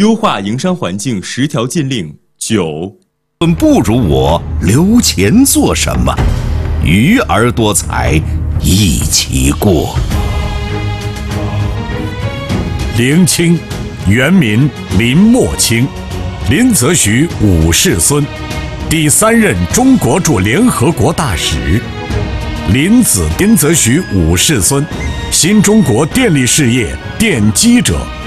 优化营商环境10条禁令9。 不如我留钱做什么？余而多财，一起过。 陵卿，原名林默卿，林则徐五世孙，第3任中国驻联合国大使。林则徐五世孙，新中国电力事业奠基者。